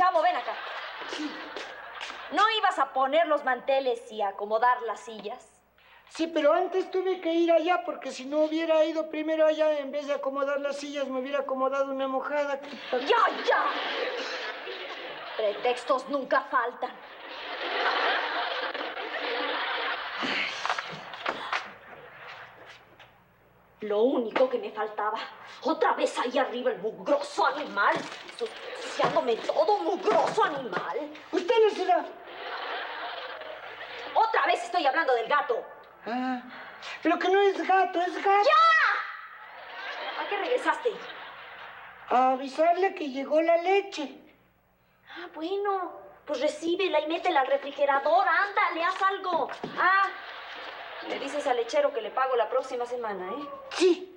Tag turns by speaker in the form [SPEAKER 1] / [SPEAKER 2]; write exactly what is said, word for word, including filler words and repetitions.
[SPEAKER 1] Chavo, ven acá. ¿No ibas a poner los manteles y acomodar las sillas?
[SPEAKER 2] Sí, pero antes tuve que ir allá, porque si no hubiera ido primero allá, en vez de acomodar las sillas, me hubiera acomodado una mojada.
[SPEAKER 1] ¡Ya, ya! Pretextos nunca faltan. Lo único que me faltaba. Otra vez ahí arriba el mugroso animal. Ensuciándome todo, mugroso animal.
[SPEAKER 2] ¿Usted no será?
[SPEAKER 1] Otra vez estoy hablando del gato.
[SPEAKER 2] Ah, pero que no es gato, es gato.
[SPEAKER 1] ¡Ya! ¿A qué regresaste?
[SPEAKER 2] A avisarle que llegó la leche.
[SPEAKER 1] Ah, bueno, pues recíbela y métela al refrigerador. Ándale, haz algo. Ah, le dices al lechero que le pago la próxima semana, ¿eh?
[SPEAKER 2] Sí.